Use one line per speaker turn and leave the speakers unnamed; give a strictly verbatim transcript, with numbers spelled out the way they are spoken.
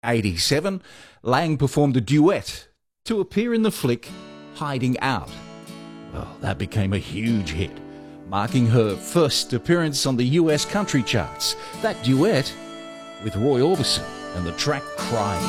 eighty-seven, Lang performed a duet to appear in the flick Hiding Out. Well, that became a huge hit, marking her first appearance on the U S country charts. That duet with Roy Orbison and the track Crying.